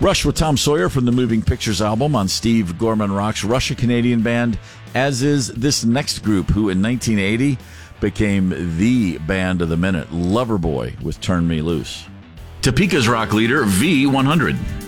Rush with Tom Sawyer from the Moving Pictures album on Steve Gorman Rocks. Rush, a Canadian band, as is this next group, who in 1980 became the band of the minute, Loverboy with Turn Me Loose. Topeka's rock leader, V100.